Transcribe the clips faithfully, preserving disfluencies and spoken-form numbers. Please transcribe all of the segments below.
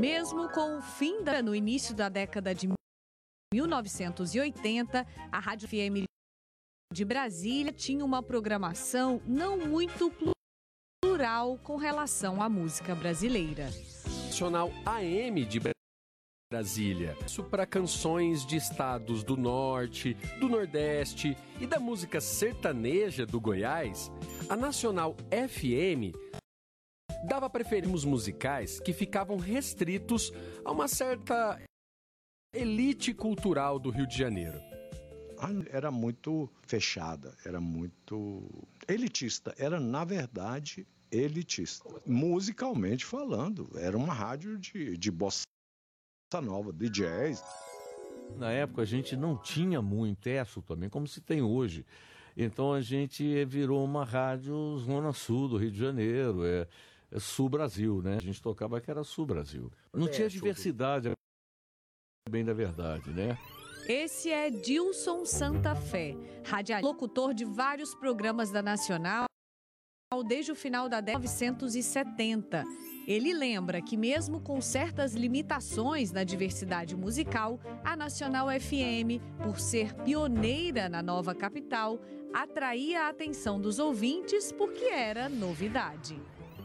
Mesmo com o fim da, no início da década de mil novecentos e oitenta, a Rádio F M de Brasília tinha uma programação não muito plural com relação à música brasileira. Nacional A M de Brasília, isso para canções de estados do Norte, do Nordeste e da música sertaneja do Goiás, a Nacional F M dava preferências musicais que ficavam restritos a uma certa elite cultural do Rio de Janeiro. Era muito fechada, era muito elitista, era na verdade elitista. Musicalmente falando, era uma rádio de, de bossa nova, de jazz. Na época a gente não tinha muito isso também, como se tem hoje. Então a gente virou uma rádio zona sul do Rio de Janeiro, é, é Sul Brasil, né? A gente tocava que era Sul Brasil. Não é, tinha diversidade, bem da verdade, né? Esse é Dilson Santa Fé, radialista, locutor de vários programas da Nacional desde o final da década de mil novecentos e setenta. Ele lembra que mesmo com certas limitações na diversidade musical, a Nacional F M, por ser pioneira na nova capital, atraía a atenção dos ouvintes porque era novidade.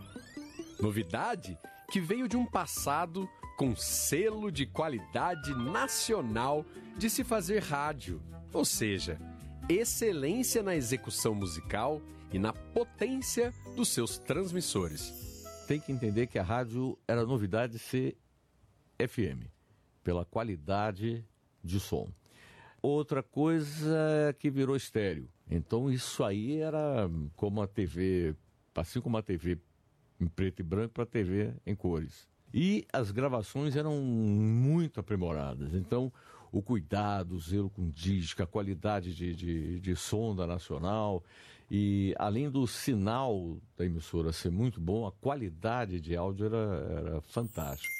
Novidade que veio de um passado com selo de qualidade nacional de se fazer rádio, ou seja, excelência na execução musical e na potência dos seus transmissores. Tem que entender que a rádio era novidade ser F M, pela qualidade de som. Outra coisa é que virou estéreo. Então isso aí era como a T V, assim como a T V em preto e branco para a T V em cores. E as gravações eram muito aprimoradas. Então o cuidado, o zelo com disco, a qualidade de, de, de som da Nacional e além do sinal da emissora ser muito bom, a qualidade de áudio era, era fantástica.